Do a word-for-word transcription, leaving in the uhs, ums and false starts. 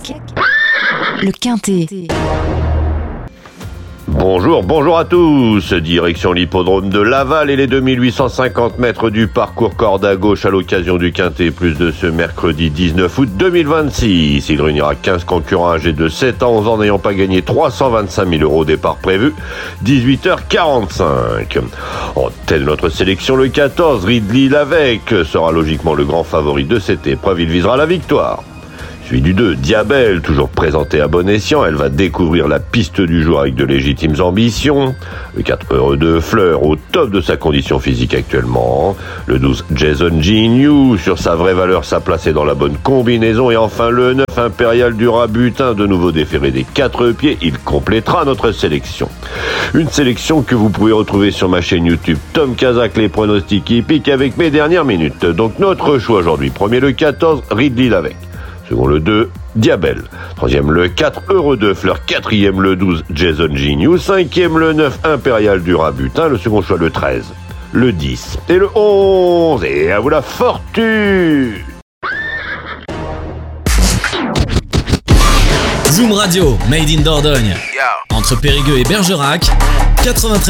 avec le Quintet. Bonjour, bonjour à tous. Direction l'hippodrome de Laval et les deux mille huit cent cinquante mètres du parcours corde à gauche à l'occasion du Quintet Plus de ce mercredi dix-neuf août deux mille vingt-six. Il réunira quinze concurrents âgés de sept à onze ans n'ayant pas gagné trois cent vingt-cinq mille euros au départ prévu, dix-huit heures quarante-cinq. En telle notre sélection, le quatorze, Ridley Lavec, sera logiquement le grand favori de cette épreuve. Il visera la victoire. Suivi du deux, Diabel, toujours présenté à bon escient, elle va découvrir la piste du jour avec de légitimes ambitions. Le quatre, Heureux de Fleur, au top de sa condition physique actuellement. Le douze, Jason Gignoux, sur sa vraie valeur, sa place est dans la bonne combinaison. Et enfin le neuf, Impérial du Rabutin, de nouveau déféré des quatre pieds, il complétera notre sélection. Une sélection que vous pouvez retrouver sur ma chaîne YouTube Tom Kazak, les pronostics hippiques avec mes dernières minutes. Donc notre choix aujourd'hui, premier le quatorze, Ridley Lavec. Second le deux, Diabel. Troisième le quatre, Heureux de Fleur. Quatrième le douze, Jason Gignoux. Cinquième le neuf, Impérial du Rabutin. Le second choix le treize, le dix et le onze. Et à vous la fortune. Zoom Radio, Made in Dordogne. Entre Périgueux et Bergerac, quatre-vingt-treize.